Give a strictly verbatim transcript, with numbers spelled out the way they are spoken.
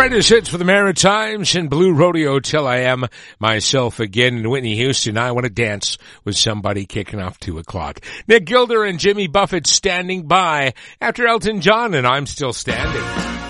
Greatest hits for the Maritimes and Blue Rodeo till I am myself again in Whitney, Houston. I want to dance with somebody kicking off two o'clock. Nick Gilder and Jimmy Buffett standing by after Elton John and I'm Still Standing.